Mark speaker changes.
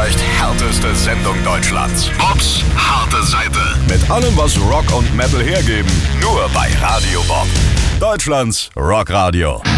Speaker 1: vielleicht härteste Sendung Deutschlands. Bobs harte Seite. Mit allem, was Rock und Metal hergeben. Nur bei Radio Bob. Deutschlands Rockradio.